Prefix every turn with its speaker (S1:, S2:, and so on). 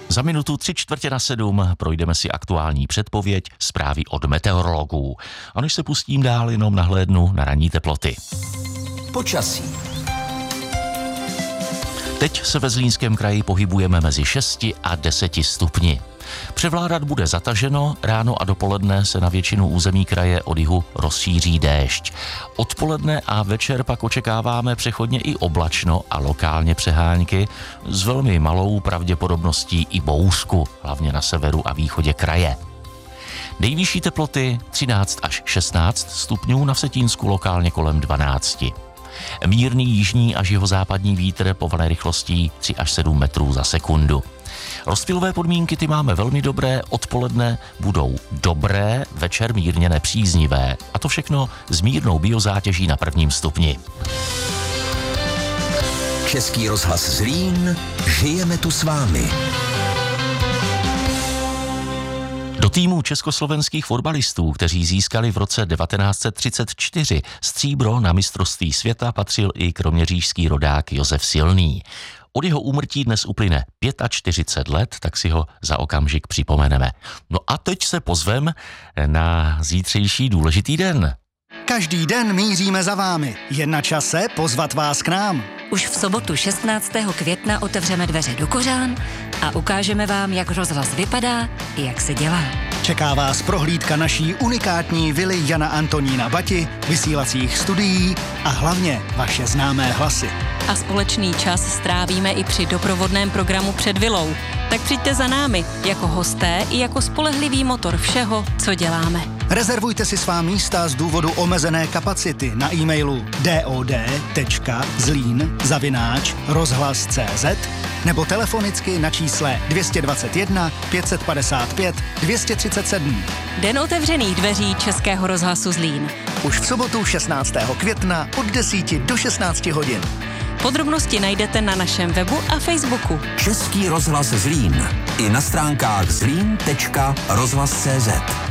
S1: Za minutu 6:45 projdeme si aktuální předpověď, zprávy od meteorologů. A než se pustím dál, jenom nahlédnu na ranní teploty.
S2: Počasí.
S1: Teď se ve Zlínském kraji pohybujeme mezi 6 a 10 stupni. Převládat bude zataženo, ráno a dopoledne se na většinu území kraje od jihu rozšíří déšť. Odpoledne a večer pak očekáváme přechodně i oblačno a lokálně přehánky s velmi malou pravděpodobností i bouřku, hlavně na severu a východě kraje. Nejvyšší teploty 13 až 16 stupňů, na Vsetínsku lokálně kolem 12. Mírný jižní až jihozápadní vítr povane rychlostí 3 až 7 metrů za sekundu. Rozptylové podmínky ty máme velmi dobré, odpoledne budou dobré, večer mírně nepříznivé. A to všechno s mírnou biozátěží na 1. stupni.
S2: Český rozhlas Zlín, žijeme tu s vámi.
S1: Do týmu československých fotbalistů, kteří získali v roce 1934 stříbro na mistrovství světa, patřil i kroměřížský rodák Josef Silný. Od jeho úmrtí dnes uplyne 45 let, tak si ho za okamžik připomeneme. No a teď se pozvem na zítřejší důležitý den.
S3: Každý den míříme za vámi. Je na čase pozvat vás k nám.
S4: Už v sobotu 16. května otevřeme dveře do Kořán a ukážeme vám, jak rozhlas vypadá i jak se dělá.
S3: Čeká vás prohlídka naší unikátní vily Jana Antonína Bati, vysílacích studií a hlavně vaše známé hlasy.
S5: A společný čas strávíme i při doprovodném programu před vilou. Tak přijďte za námi jako hosté i jako spolehlivý motor všeho, co děláme.
S3: Rezervujte si svá místa z důvodu omezené kapacity na e-mailu dod.zlín@rozhlas.cz nebo telefonicky na čísle 221 555 237.
S5: Den otevřených dveří Českého rozhlasu Zlín.
S3: Už v sobotu 16. května od 10 do 16 hodin.
S5: Podrobnosti najdete na našem webu a Facebooku.
S2: Český rozhlas Zlín. I na stránkách zlín.rozhlas.cz.